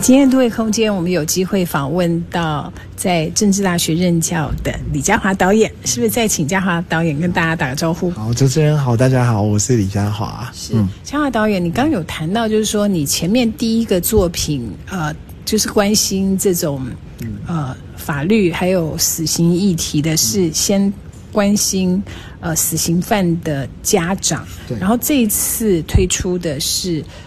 今天都会空间，我们有机会访问到在政治大学任教的李家华导演，是不是再请家华导演跟大家打个招呼？ 好，主持人好，大家好，我是李家华。 是，家华导演，你刚有谈到，就是说你前面第一个作品，就是关心这种法律还有死刑议题的，是先关心死刑犯的家长，然后这一次推出的是